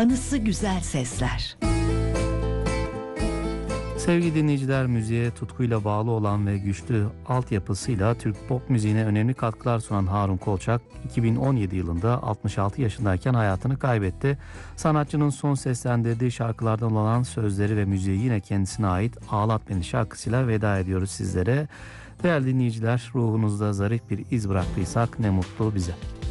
anısı güzel sesler. Sevgili dinleyiciler, müziğe tutkuyla bağlı olan ve güçlü altyapısıyla Türk pop müziğine önemli katkılar sunan Harun Kolçak 2017 yılında 66 yaşındayken hayatını kaybetti. Sanatçının son seslendirdiği şarkılardan olan sözleri ve müziği yine kendisine ait Ağlat Beni şarkısıyla veda ediyoruz sizlere. Değerli dinleyiciler, ruhunuzda zarif bir iz bıraktıysak ne mutlu bize.